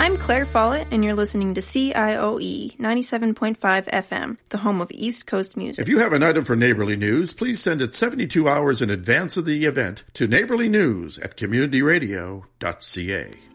I'm Claire Follett, and you're listening to CIOE 97.5 FM, the home of East Coast music. If you have an item for Neighborly News, please send it 72 hours in advance of the event to neighborlynews@communityradio.ca.